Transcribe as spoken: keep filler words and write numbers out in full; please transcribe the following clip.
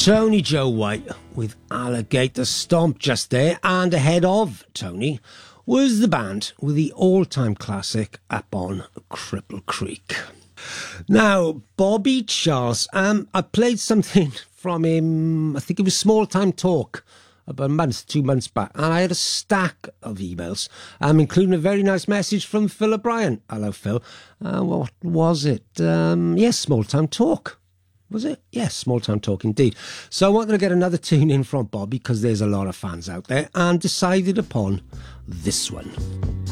Tony Joe White with Alligator Stomp just there, and ahead of Tony was the band with the all-time classic Up on Cripple Creek. Now, Bobby Charles, um, I played something from him, I think it was Small Time Talk, about a month, two months back, and I had a stack of emails, um, including a very nice message from Phil O'Brien. Hello, Phil. Uh, what was it? Um, yes, Small Time Talk. Was it? Yes, Small Time Talk indeed. So I wanted to get another tune in from Bob because there's a lot of fans out there, and decided upon this one.